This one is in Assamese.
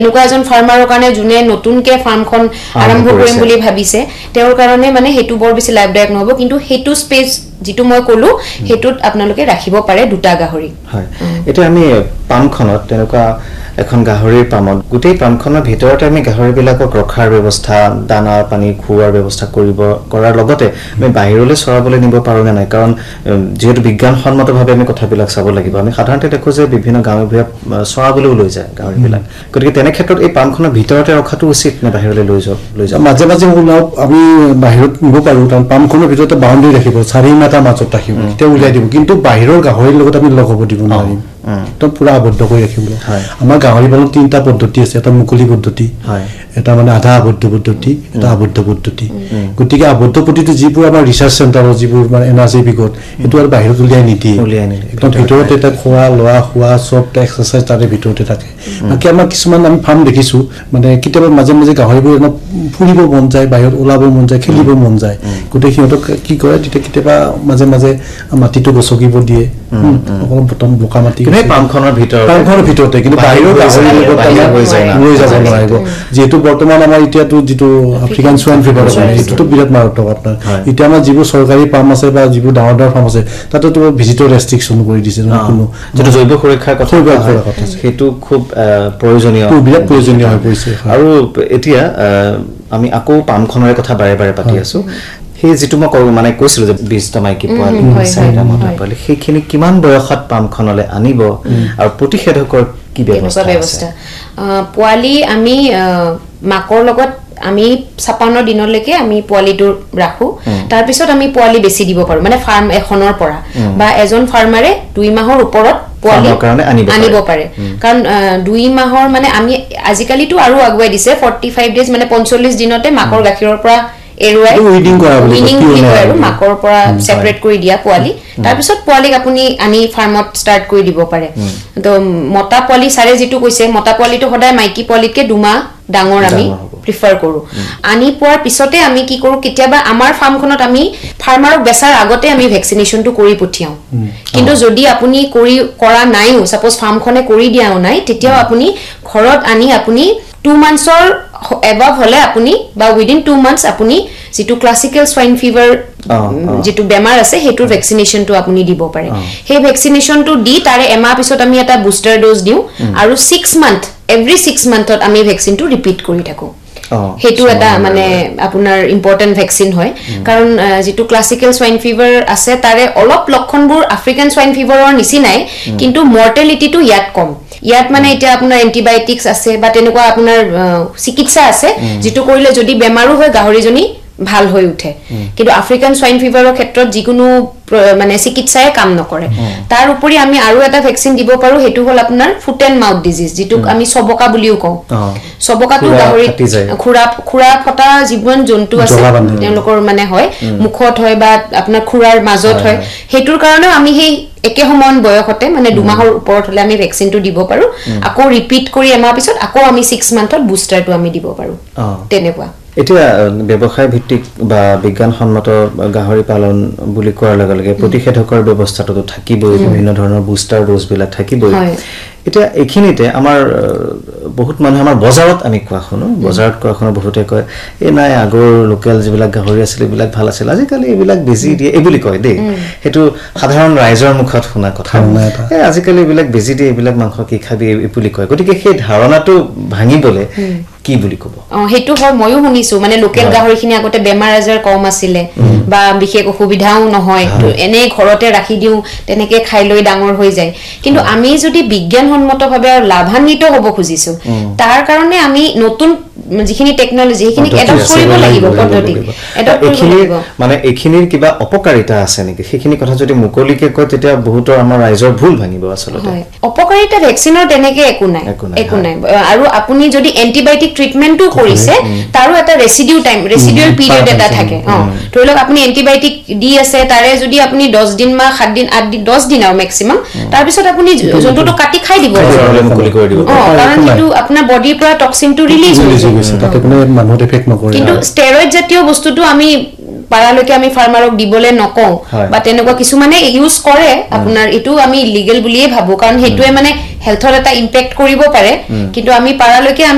এনেকুৱা এজন ফাৰ্মাৰৰ কাৰণে যোনে নতুনকে ফাৰ্মখন আৰম্ভ কৰিম বুলি ভাবিছে তেওঁৰ কাৰণে মানে হেতু বৰ বেছি লাভদায়ক নহব কিন্তু হেতু স্পেস যেটো মই কলো হেতুত আপোনালোকে ৰাখিব পাৰে দুটা গাহৰি হয় এটা আমি পামখনত তেনেকুৱা এখন গাহৰিৰ পামত গোটেই পামখনৰ ভিতৰতে আমি গাহৰি বিলাকক ৰখাৰ ব্যৱস্থা দানা পানী খুৱাৰ ব্যৱস্থা কৰাৰ লগতে আমি বাহিৰলৈ চৰাবলৈ নিব পাৰো নে নাই কাৰণ যেহেতু বিজ্ঞানসন্মতভাৱে আমি কথাবিলাক চাব লাগিব আমি সাধাৰণতে দেখো যে বিভিন্ন গাঁৱে ভূঞে চৰাবলৈ লৈ যায় গাহৰি বিলাক গতিকে তেনে ক্ষেত্ৰত এই পামখনৰ ভিতৰতে ৰখাটো উচিত নে বাহিৰলৈ লৈ যাও মাজে মাজে আমি বাহিৰত নিব পাৰো কাৰণ পামখনৰ ভিতৰতে বাউণ্ডাৰী ৰাখিব 4 মিটাৰ মাজত ৰাখিব তেতিয়া উলিয়াই দিব কিন্তু বাহিৰৰ গাহৰিৰ লগত আমি লগ হ'ব দিব নোৱাৰিম তো পুৰা আবদ্ধ কৰি ৰাখিব আমাৰ গাহৰি পালন তিনিটা পদ্ধতি আছে এটা মুকলি পদ্ধতি এটা মানে আধা আবদ্ধ পদ্ধতি এটা আবদ্ধ পদ্ধতি গতিকে আবদ্ধ পদ্ধতি যিবোৰ আমাৰ ৰিসাৰ্চ চেণ্টাৰৰ যিবোৰ মানে এনাৰ্জি বিগত এটো আৰু বাহিৰত উলিয়াই নিদিয়ে একদম ভিতৰতে এটা খোৱা লোৱা খোৱা সব এক্সাৰসাইজ তাৰে ভিতৰতে থাকে বাকি আমাৰ কিছুমান আমি ফাৰ্ম দেখিছো মানে কেতিয়াবা মাজে মাজে গাহৰিবোৰ ফুৰিব মন যায় বাহিৰত ওলাব মন যায় খেলিব মন যায় গোটেই সিহঁতক কি কৰে তেতিয়া কেতিয়াবা মাজে মাজে মাটিটো গছকিব দিয়ে অকল বটম বোকা মাটি কিন্তু পামখনৰ ভিতৰতে কিন্তু বাহিৰৰ গাহৰিৰ লগত লৈ যাব নোৱাৰিব যেহেতু বৰ্তমান আমাৰ এতিয়াটো যেটো আফ্ৰিকান সোয়াইন ফিভাৰ আছে এটোটো বিৰাট মাৰাত্মক আপোনাৰ এতিয়া আমাৰ যিবোৰ চৰকাৰী ফাৰ্ম আছে বা যিবোৰ ডাঙৰ ডাঙৰ ফাৰ্ম আছে তাতে তো ভিজিটৰ ৰেষ্ট্ৰিকশন কৰি দিছে কোনো যেটো জৈৱ সুৰক্ষাৰ কথা হেতু খুব প্ৰয়োজনীয় বিৰাট প্ৰয়োজনীয় হৈ পৰিছে আৰু এতিয়া আমি আকৌ পামখনৰ কথা বাৰে বাৰে পাতি আছো সেই যেটো মই মানে কৈছিল যে 20টা মাইকী পোৱালি 4টা মতা পোৱালি সেইখিনি কিমান বয়সত পামখনলে আনিব আৰু প্ৰতিষেধকৰ কি ব্যৱস্থা পোৱালি আমি মাকৰ লগত আমি 56 দিনলৈকে আমি পোৱালিটো ৰাখো তাৰ পিছত আমি পোৱালি বেছি দিব পাৰো মানে ফাৰ্ম এখনৰ পৰা বা এজন ফাৰ্মাৰে 2 মাহৰ ওপৰত পোৱালি আনিব পাৰে কাৰণ 2 মাহৰ মানে আমি আজিকালিটো আৰু আগুৱাই দিছে 45 ডেজ মানে 45 দিনতে মাকৰ গাখীৰৰ পৰা এৰুৱাই উইডিং কৰা আৰু মাকৰ পৰা সেপাৰেট কৰি দিয়া পোৱালি তাৰ পিছত পোৱালিক আপুনি আনি ফাৰ্মত স্টাৰ্ট কৰি দিব পাৰে তো মতা পোৱালি সাৰে যেটো কৈছে মতা পোৱালিটো সদায় মাইকী পোৱালিতকে 2 মাহ ডাঙৰ আমি প্ৰিফাৰ কৰো আনি পোৱাৰ পিছতে আমি কি কৰো কেতিয়াবা আমাৰ ফাৰ্মখনত আমি ফাৰ্মাৰক বেচাৰ আগতে আমি ভ্যাকসিনেশনটো কৰি পঠিয়াও কিন্তু যদি আপুনি কৰা নাইও সাপোজ ফাৰ্মখনে কৰি দিয়াও নাই তেতিয়াও আপুনি ঘৰত আনি আপুনি 2 মান্থছৰ above হলে আপুনি বা within 2 months আপুনি যেটো ক্লাসিক্যাল সোয়াইন ফিভাৰ যেটো বেমাৰ আছে হেতুৰ ভ্যাকসিনেশনটো আপুনি দিব পাৰে হে ভ্যাকসিনেশনটো দি তাৰে এমাহ পিছত আমি এটা বুস্টাৰ ডোজ দিও আৰু 6 মান্থ এভৰি 6 মান্থত আমি ভ্যাকসিনটো ৰিপিট কৰি থাকো হেতু এটা মানে আপোনাৰ ইম্পৰ্টেন্ট ভ্যাকসিন হয় কাৰণ যেটো ক্লাসিক্যাল সোয়াইন ফিভাৰ আছে তাৰে অলপ লক্ষণবোৰ আফ্ৰিকান সোয়াইন ফিভাৰৰ নিচিনাই কিন্তু মৰ্টেলিটিটো ইয়াত কম ইয়াত মানে এতিয়া আপোনাৰ এন্টিবায়োটিক্স আছে বা তেনেকুৱা আপোনাৰ চিকিৎসা আছে যেটো কৰিলে যদি বেমাৰো হয় গাহৰিজনী ভাল হৈ উঠে কিন্তু আফ্ৰিকান সোয়াইন ফিভাৰৰ ক্ষেত্ৰত যিকোনো মানে চিকিৎসায়ে কাম নকৰে তাৰ উপৰি আমি আৰু এটা ভ্যাকসিন দিব পাৰো হেতু হল আপোনাৰ ফুট এণ্ড মাউথ ডিজিজ যেটো আমি সবকা বুলিও কওঁ সবকাটো গাহৰি খুৰা ফটা জীবন জন্তু আছে তেওঁলোকৰ মানে হয় মুখত হয় বা আপোনাৰ খুৰাৰ মাজত হয় হেতুৰ কাৰণে আমি সেই একে সমান বয়সতে মানে 2 মাহৰ ওপৰত হলে আমি ভ্যাকসিনটো দিব পাৰো আকৌ ৰিপিট কৰি এমাহ পিছত আকৌ আমি 6 মান্থত বুস্টাৰটো আমি দিব পাৰো তেনেকুৱা এতিয়া ব্যৱসায় ভিত্তিক বা বিজ্ঞানসন্মত গাহৰি পালন বুলি কোৱাৰ লগে লগে প্ৰতিষেধকৰ ব্যৱস্থাটো থাকিবই বিভিন্ন ধৰণৰ বুস্টাৰ ডোজ বিলাক থাকিবই এটা এখিনিতে আমাৰ বহুত মানুহ আমাৰ বজাৰত আমি কোৱা শুনো বজাৰত কোৱা শুনো বহুতে কয় এ নাই আগৰ লোকেল যিবিলাক গাহৰি আছিল এইবিলাক ভাল আছিল আজিকালি এইবিলাক বেজি দিয়ে এই বুলি কয় দেই হেতু সাধাৰণ ৰাইজৰ মুখত শুনা কথা এ আজিকালি এইবিলাক বেজি দিয়ে এইবিলাক মাংস কি খাবি এই বুলি কয় গতিকে সেই ধাৰণাটো ভাঙিবলে কি বুলি কব হেতু হয় ময়ো শুনিছো মানে লোকেল গাহৰিখিনি আগতে বেমাৰ আজাৰ কম আছিলে বা বিশেষ অসুবিধাও নহয় এনে ঘৰতে ৰাখি দিও তেনেকে খাই লৈ ডাঙৰ হৈ যায় কিন্তু আমি যদি বিজ্ঞানসন্মতভাৱে আৰু লাভান্বিত হ'ব খুজিছো তাৰ কাৰণে আমি নতুন যিখিনি টেকনলজি সেইখিনি এডপ্ট কৰিব লাগিব পদ্ধতি এডপ্ট কৰিব লাগিব মানে এখিনিৰ কিবা অপকাৰিতা আছে নেকি সেইখিনি কথা যদি মুকলিকে কয় তেতিয়া বহুতৰ আমাৰ ৰাইজৰ ভুল ভাঙিব আসলতে হয় অপকাৰিতা ভ্যাকসিনৰ তেনেকে একো নাই আৰু আপুনি যদি এন্টিবায়োটিক ট্ৰিটমেন্টটো কৰিছে তাৰো এটা ৰেসিডুয়াল পিৰিয়ড এটা থাকে ধৰি লওক আপুনি এন্টিবায়োটিক দি আছে তাৰে যদি আপুনি 10 দিন বা 7 দিন 8 দিন 10 দিন আৰু ম্যাক্সিমাম তাৰ পিছত আপুনি জন্তুটো কাটি খাই দিব কাৰণ যেটো আপোনাৰ বডিৰ পৰা টক্সিনটো ৰিলিজ হৈছে তাতে কোনো মানুহত এফেক্ট নকৰে কিন্তু স্টেৰয়েড জাতীয় বস্তুটো আমি পাৰালৈকে আমি ফাৰ্মাৰক দিবলে নকওঁ বা তেনেকুৱা কিছু মানে ইউজ কৰে আপোনাৰ এটো আমি ইলিগেল বুলিয়ে ভাবো কাৰণ হেতুৱে মানে হেলথৰ এটা ইম্প্যাক্ট কৰিব পাৰে কিন্তু আমি পাৰালৈকে